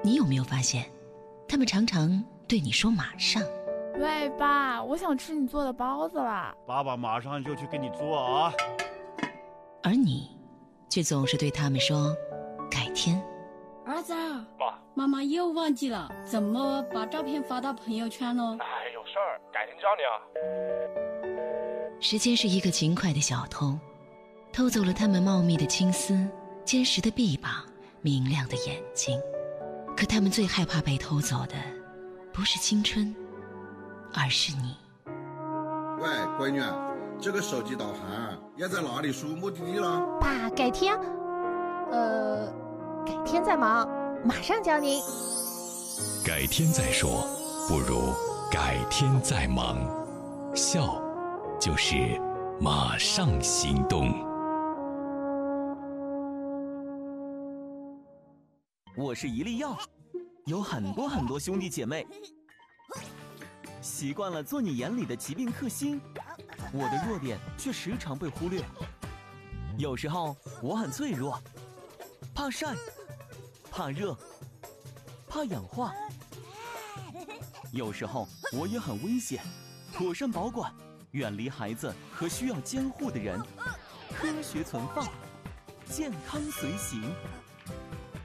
你有没有发现，他们常常对你说马上。 喂，爸，我想吃你做的包子啦。 爸爸马上就去给你做啊。 而你却总是对他们说改天。 儿子， 爸， 妈妈又忘记了怎么把照片发到朋友圈了。 哎，有事儿，改天教你啊。 时间是一个勤快的小偷，偷走了他们茂密的青丝、坚实的臂膀、明亮的眼睛。可他们最害怕被偷走的，不是青春，而是你。 喂，闺女，这个手机导航要在哪里输目的地了？ 爸，改天，改天再忙，马上教您。 改天再说，不如改天再忙。笑，就是马上行动。 我是一粒药，有很多兄弟姐妹，习惯了做你眼里的疾病克星，我的弱点却时常被忽略。有时候我很脆弱，怕晒，怕热，怕氧化。有时候我也很危险，妥善保管，远离孩子和需要监护的人，科学存放，健康随行。